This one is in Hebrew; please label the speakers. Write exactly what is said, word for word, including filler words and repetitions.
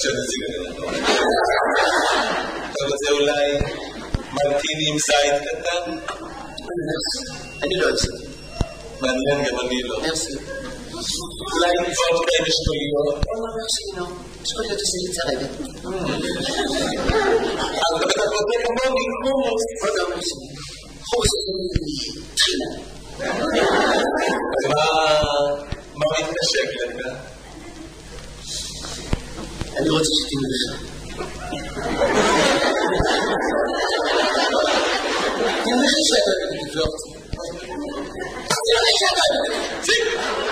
Speaker 1: שנציג הגנה. אתה רוצה אולי מרטיני עם זית קטן?
Speaker 2: אני לא אוהב זה.
Speaker 1: מעניין, גם אני לא.
Speaker 2: מרסי.
Speaker 1: אולי וודקה עם אשכוליות?
Speaker 2: לא, מרסי, לא. אשכוליות עושה לי צרבת.
Speaker 1: אבל אתה בודק כמוני, חומוס.
Speaker 2: עוד לא, מרסי. חומוס זה תחילה.
Speaker 1: אז מה מתנשק לך?
Speaker 2: אני רוצה שתינו לך. אני הולך לשבת בגבלות. אני הולך לשבת.